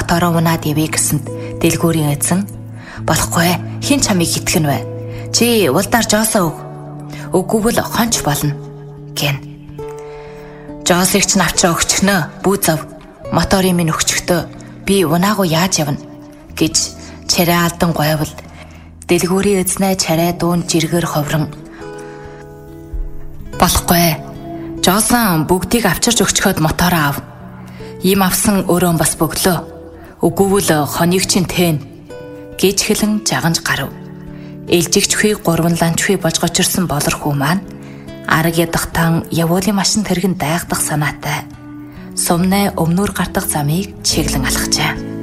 мотороо унаад ивэ гэсэнд дэлгүүрийн эзэн болохгүй хин чамыг итгэн вэ? Чи улдаар жоосоо өг. Үгүйвэл хонч болно гэн. Жоосыг ч навчраа өгчихнө. Бүүзав. Моторын минь өгчөхдөө би унаагүй яаж явна гэж чарай алдан гойвол дэлгүүрийн эзнээ чарай дуун жиргэр ховрон болохгүй. Жоосон бүгдийг авчирч өгчхөд мотороо ав. Ийм авсан өөрөө бас бөглөө. Үгүйвэл хоныг чинь тэн гэж хэлэн жаганж гарав. Элжигч хүй гурван ланч хүй болж гочирсан болор хүү маань арга ядахтан явуулын машин тэргэн дайгдах санаатай. Сумнаа өмнөр гартах замыг чиглэн алхажээ.